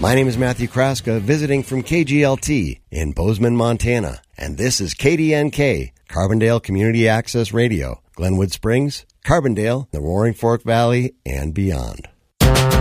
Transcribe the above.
My name is Matthew Kraska, visiting from KGLT in Bozeman, Montana. And this is KDNK, Carbondale Community Access Radio, Glenwood Springs, Carbondale, the Roaring Fork Valley, and beyond.